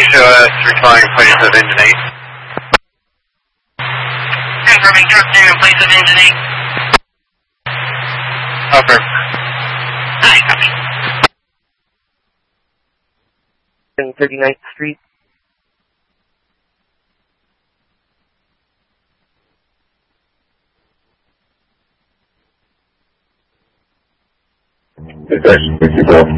show us recalling in place of engine 8. Confirming truck in place of engine 8. Over. Hi, copy. 39th Street. Detection 54.